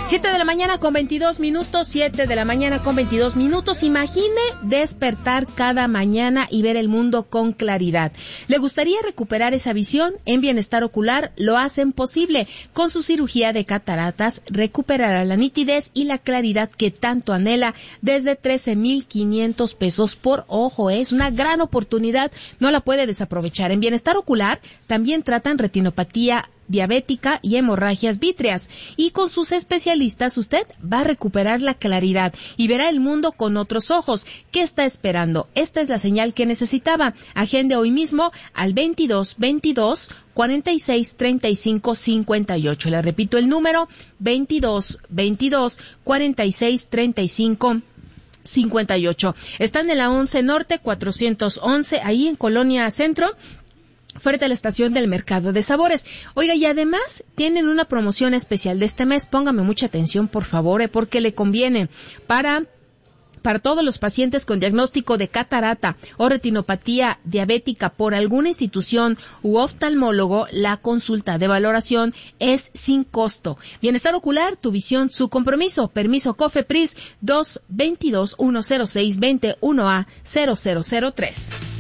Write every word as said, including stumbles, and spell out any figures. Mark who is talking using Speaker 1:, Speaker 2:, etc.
Speaker 1: siete de la mañana con veintidós minutos, siete de la mañana con veintidós minutos. Imagine despertar cada mañana y ver el mundo con claridad. ¿Le gustaría recuperar esa visión? En Bienestar Ocular lo hacen posible. Con su cirugía de cataratas recuperará la nitidez y la claridad que tanto anhela desde trece mil quinientos pesos por ojo. Es una gran oportunidad, no la puede desaprovechar. En Bienestar Ocular también tratan retinopatía diabética y hemorragias vítreas. Y con sus especialistas usted va a recuperar la claridad y verá el mundo con otros ojos. ¿Qué está esperando? Esta es la señal que necesitaba. Agende hoy mismo al veintidós veintidós cuarenta y seis treinta y cinco cincuenta y ocho. Le repito el número, veintidós veintidós cuarenta y seis treinta y cinco cincuenta y ocho. Están en la once Norte cuatrocientos once, ahí en Colonia Centro, frente a la estación del Mercado de Sabores. Oiga, y además tienen una promoción especial de este mes. Póngame mucha atención, por favor, eh, porque le conviene para... Para todos los pacientes con diagnóstico de catarata o retinopatía diabética por alguna institución u oftalmólogo, la consulta de valoración es sin costo. Bienestar Ocular, tu visión, su compromiso. Permiso COFEPRIS dos veintidós uno cero seis veintiuno A cero cero cero tres.